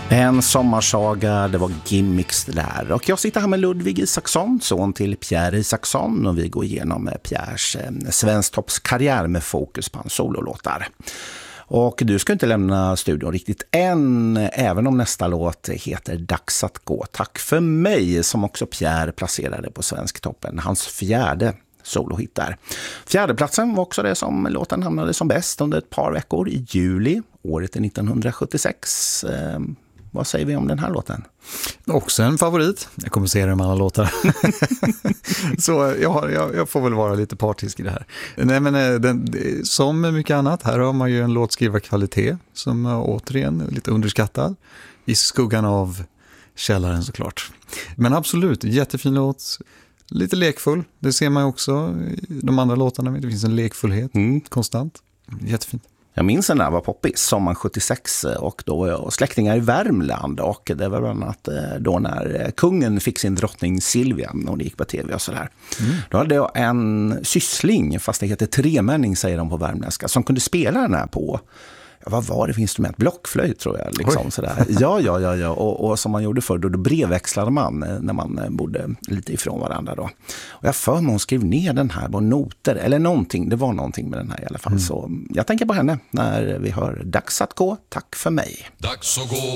En sommarsaga, det var gimmicks det där. Och jag sitter här med Ludvig Isaksson, son till Pierre Isaksson, och vi går igenom Pierres Svensktops karriär med fokus på hans sololåtar. Och du ska inte lämna studion riktigt än, även om nästa låt heter Dags att gå. Tack för mig, som också Pierre placerade på Svensktoppen, hans fjärde solohit där. Fjärdeplatsen var också det som låten hamnade som bäst under ett par veckor i juli. Året är 1976. Vad säger vi om den här låten? Också en favorit. Jag kommer se dem alla låtar. Så jag får väl vara lite partisk i det här. Nej, men som mycket annat, här har man ju en låtskrivarkvalitet som återigen är lite underskattad. I skuggan av källaren såklart. Men absolut, jättefin låt. Lite lekfull. Det ser man ju också i de andra låtarna. Det finns en lekfullhet konstant. Jättefint. Jag minns den där var poppis, sommaren 76, och då var jag släktingar i Värmland, och det var bland annat då när kungen fick sin drottning Silvia och det gick på tv och sådär. Då hade jag en syssling, fast det heter tremänning säger de på värmländska, som kunde spela den här på, vad var det för instrument? Blockflöjt tror jag. Liksom, sådär. Ja. Och som man gjorde förr, då brevväxlade man när man bodde lite ifrån varandra. Då. Och jag för mig hon skrev ner den här på noter, eller någonting. Det var någonting med den här i alla fall. Så jag tänker på henne när vi hör Dags att gå, tack för mig. Dags att gå,